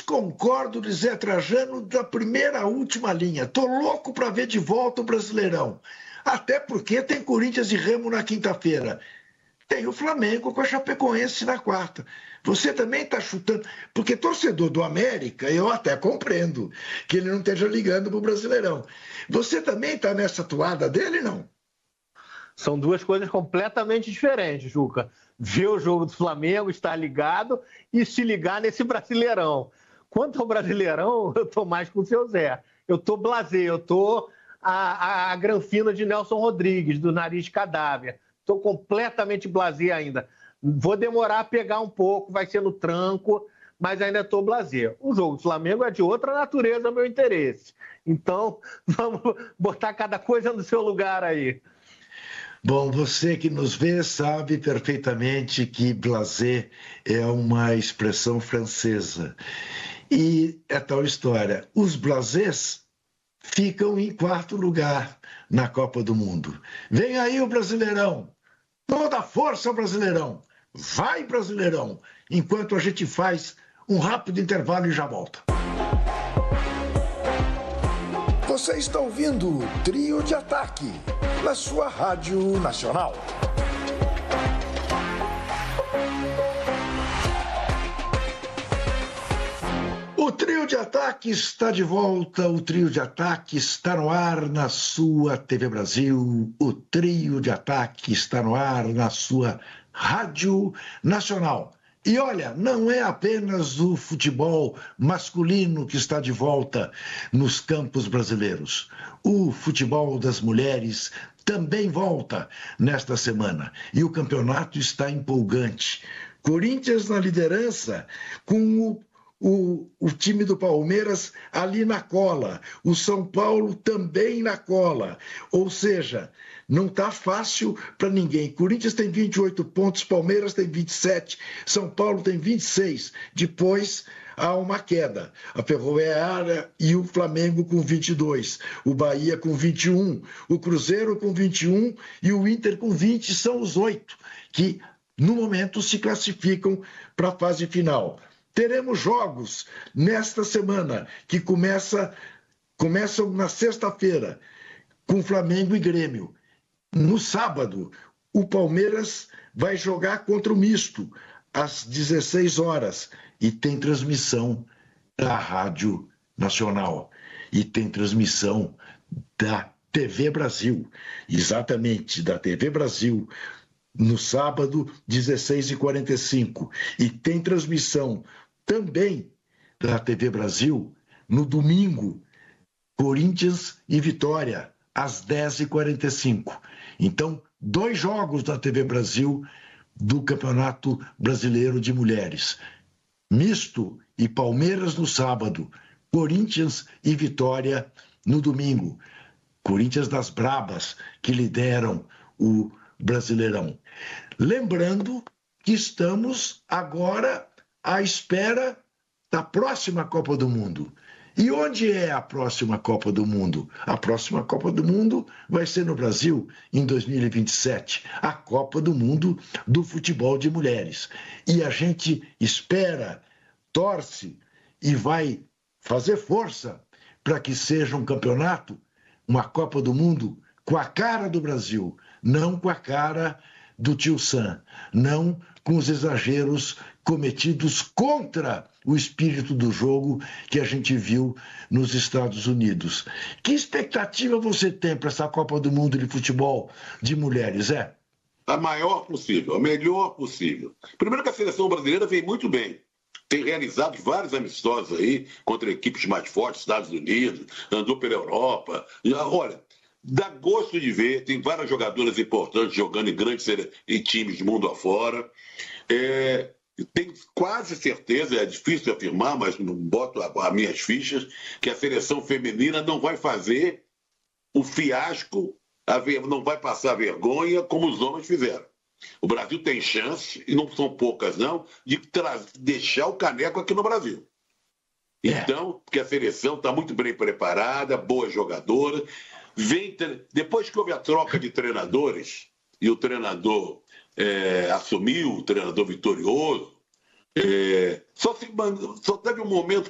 Desconcordo de Zé Trajano da primeira à última linha. Tô louco para ver de volta o Brasileirão. Até porque tem Corinthians e Remo na quinta-feira. Tem o Flamengo com a Chapecoense na quarta. Você também está chutando. Porque torcedor do América, eu até compreendo que ele não esteja ligando para o Brasileirão. Você também está nessa toada dele, não? São duas coisas completamente diferentes, Juca. Ver o jogo do Flamengo, estar ligado e se ligar nesse Brasileirão. Quanto ao Brasileirão, eu estou mais com o seu Zé. Eu estou blasé, eu estou a granfina de Nelson Rodrigues, do Nariz Cadáver. Estou completamente blasé ainda. Vou demorar a pegar um pouco, vai ser no tranco, mas ainda estou blasé. O jogo do Flamengo é de outra natureza, meu interesse. Então, vamos botar cada coisa no seu lugar aí. Bom, você que nos vê sabe perfeitamente que blasé é uma expressão francesa. E é tal história. Os blasés ficam em quarto lugar na Copa do Mundo. Vem aí o Brasileirão. Toda a força ao Brasileirão. Vai, Brasileirão. Enquanto a gente faz um rápido intervalo e já volta. Você está ouvindo o Trio de Ataque na sua Rádio Nacional. O Trio de Ataque está de volta, o Trio de Ataque está no ar na sua TV Brasil, o Trio de Ataque está no ar na sua Rádio Nacional. E olha, não é apenas o futebol masculino que está de volta nos campos brasileiros. O futebol das mulheres também volta nesta semana. E o campeonato está empolgante. Corinthians na liderança, com o time do Palmeiras ali na cola. O São Paulo também na cola. Ou seja, não está fácil para ninguém. Corinthians tem 28 pontos, Palmeiras tem 27, São Paulo tem 26. Depois há uma queda. A Ferroviária e o Flamengo com 22. O Bahia com 21. O Cruzeiro com 21 e o Inter com 20. São os 8 que, no momento, se classificam para a fase final. Teremos jogos nesta semana que começam na sexta-feira com Flamengo e Grêmio. No sábado, o Palmeiras vai jogar contra o Misto às 16 horas e tem transmissão da Rádio Nacional e tem transmissão da TV Brasil, exatamente, da TV Brasil, no sábado, 16h45. E tem transmissão também da TV Brasil no domingo, Corinthians e Vitória, às 10h45. Então, 2 jogos da TV Brasil do Campeonato Brasileiro de Mulheres. Misto e Palmeiras no sábado, Corinthians e Vitória no domingo. Corinthians das Brabas, que lideram o Brasileirão. Lembrando que estamos agora à espera da próxima Copa do Mundo. E onde é a próxima Copa do Mundo? A próxima Copa do Mundo vai ser no Brasil em 2027, a Copa do Mundo do futebol de mulheres. E a gente espera, torce e vai fazer força para que seja um campeonato, uma Copa do Mundo com a cara do Brasil, não com a cara do tio Sam, não com os exageros cometidos contra o espírito do jogo que a gente viu nos Estados Unidos. Que expectativa você tem para essa Copa do Mundo de futebol de mulheres, é? A maior possível, a melhor possível. Primeiro que a seleção brasileira vem muito bem. Tem realizado vários amistosos aí contra equipes mais fortes, Estados Unidos, andou pela Europa. Olha, dá gosto de ver, tem várias jogadoras importantes jogando em grandes times de mundo afora. Tenho quase certeza, é difícil afirmar, mas não boto as minhas fichas, que a seleção feminina não vai fazer o fiasco, não vai passar vergonha como os homens fizeram. O Brasil tem chance, e não são poucas não, de deixar o caneco aqui no Brasil. Então, porque a seleção está muito bem preparada, boa jogadora. Depois que houve a troca de treinadores, e o treinador assumiu, o treinador vitorioso, só teve um momento